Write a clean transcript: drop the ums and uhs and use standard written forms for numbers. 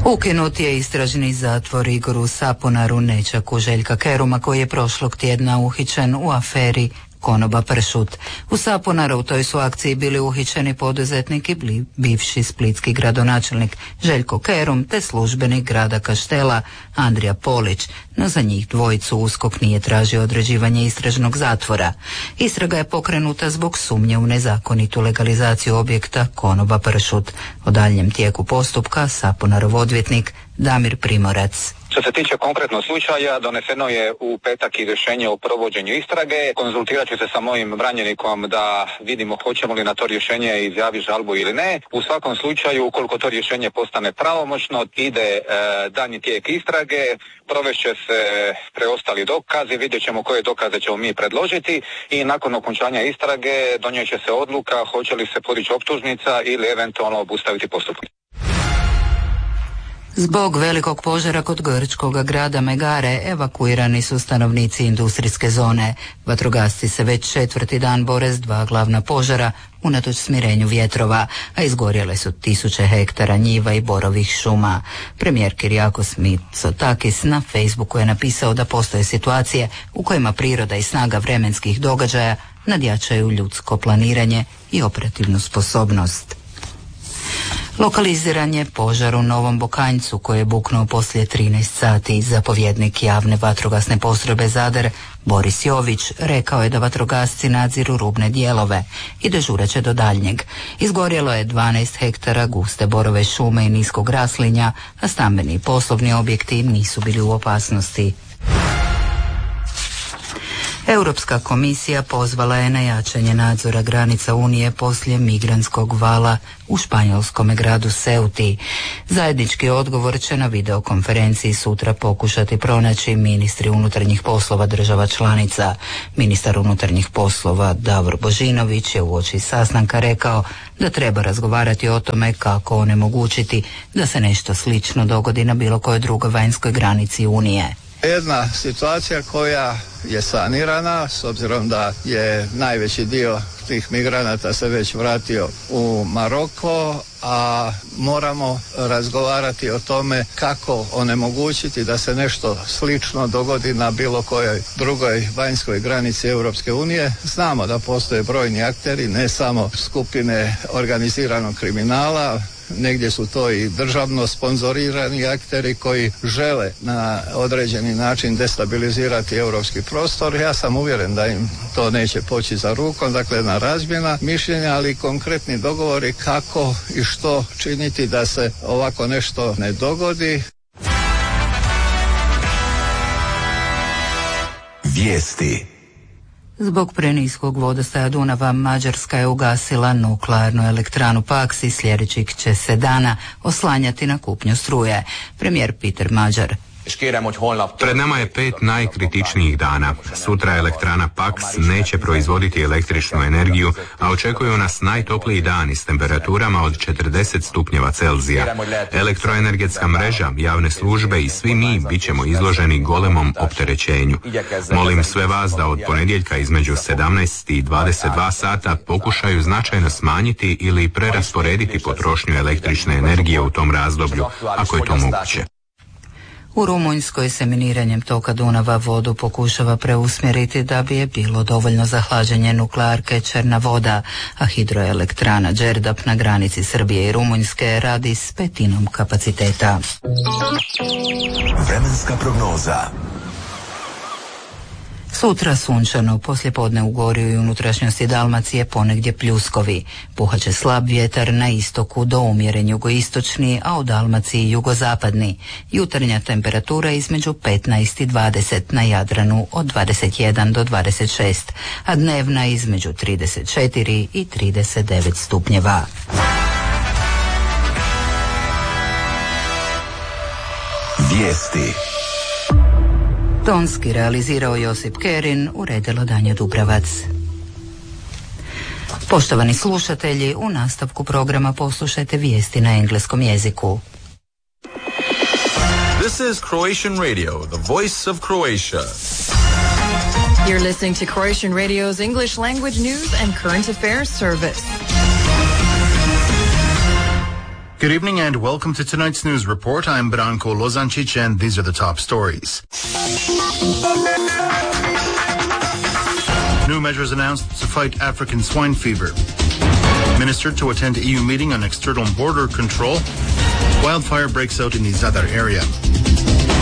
Ukinut je istražni zatvor Igoru Sapunaru, nećaku Željka Keruma, koji je prošlog tjedna uhićen u aferi Konoba pršut. U Sapunarovoj su akciji bili uhićeni poduzetnik i bivši splitski gradonačelnik Željko Kerum te službenik grada Kaštela Andrija Polić, no za njih dvojicu USKOK nije tražio određivanje istražnog zatvora. Istraga je pokrenuta zbog sumnje u nezakonitu legalizaciju objekta Konoba pršut. O daljnjem tijeku postupka Sapunarov odvjetnik Damir Primorac. Što se tiče konkretnog slučaja, doneseno je u petak i rješenje o provođenju istrage. Konzultirat ću se sa mojim branjenikom da vidimo hoćemo li na to rješenje izjaviti žalbu ili ne. U svakom slučaju, ukoliko to rješenje postane pravomoćno, ide daljnji tijek istrage, provešće se preostali dokazi, vidjet ćemo koje dokaze ćemo mi predložiti i nakon okončanja istrage donijet će se odluka hoće li se podići optužnica ili eventualno obustaviti postupak. Zbog velikog požara kod grčkog grada Megare evakuirani su stanovnici industrijske zone. Vatrogasci se već 4. dan bore s 2 glavna požara unatoč smirenju vjetrova, a izgorjele su 1000 hektara njiva i borovih šuma. Premijer Kyriakos Mitsotakis na Facebooku je napisao da postoje situacije u kojima priroda i snaga vremenskih događaja nadjačaju ljudsko planiranje i operativnu sposobnost. Lokaliziran je požar u Novom Bokanjcu koji je buknuo poslije 13 sati. Zapovjednik javne vatrogasne postrojbe Zadar Boris Jović rekao je da vatrogasci nadziru rubne dijelove i dežurat će do daljnjeg. Izgorjelo je 12 hektara guste borove šume i niskog raslinja, a stambeni i poslovni objekti nisu bili u opasnosti. Europska komisija pozvala je na jačanje nadzora granica Unije poslije migrantskog vala u španjolskom gradu Ceuti. Zajednički odgovor će na videokonferenciji sutra pokušati pronaći ministri unutarnjih poslova država članica. Ministar unutarnjih poslova Davor Božinović je uoči sastanka rekao da treba razgovarati o tome kako onemogućiti da se nešto slično dogodi na bilo kojoj drugoj vanjskoj granici Unije. Jedna situacija koja je sanirana, s obzirom da je najveći dio tih migranata se već vratio u Maroko, a moramo razgovarati o tome kako onemogućiti da se nešto slično dogodi na bilo kojoj drugoj vanjskoj granici Europske unije. Znamo da postoje brojni akteri, ne samo skupine organiziranog kriminala, negdje su to i državno sponzorirani akteri koji žele na određeni način destabilizirati europski prostor. Ja sam uvjeren da im to neće poći za rukom, dakle na razmjena mišljenja, ali konkretni dogovori kako i što činiti da se ovako nešto ne dogodi. Vijesti. Zbog preniskog vodostaja Dunava Mađarska je ugasila nuklearnu elektranu Paks i sljedećih će se dana oslanjati na kupnju struje. Premijer Peter Mađar. Pred nama je 5 najkritičnijih dana. Sutra elektrana Paks neće proizvoditi električnu energiju, a očekuju nas najtopliji dani s temperaturama od 40 stupnjeva Celzija. Elektroenergetska mreža, javne službe i svi mi bit ćemo izloženi golemom opterećenju. Molim sve vas da od ponedjeljka između 17 i 22 sata pokušaju značajno smanjiti ili prerasporediti potrošnju električne energije u tom razdoblju, ako je to moguće. U Rumunjskoj se miniranjem toka Dunava vodu pokušava preusmjeriti da bi je bilo dovoljno za hlađenje nuklearke Černa voda, a hidroelektrana Đerdap na granici Srbije i Rumunjske radi s 1/5 kapaciteta. Vremenska prognoza. Sutra sunčano, poslijepodne u Gorju i unutrašnjosti Dalmacije ponegdje pljuskovi. Puhaće slab vjetar na istoku do umjeren jugoistočni, a u Dalmaciji jugozapadni. Jutarnja temperatura između 15 i 20, na Jadranu od 21 do 26, a dnevna između 34 i 39 stupnjeva. Vijesti. Tonski realizirao Josip Kerin, uredilo Danja Dubravac. Poštovani slušatelji, u nastavku programa poslušajte vijesti na engleskom jeziku. This is Croatian Radio, the voice of Croatia. You're listening to Croatian Radio's English language news and current affairs service. Good evening and welcome to tonight's news report. I'm Branko Lozancic and these are the top stories. New measures announced to fight African swine fever. Minister to attend EU meeting on external border control. Wildfire breaks out in the Zadar area.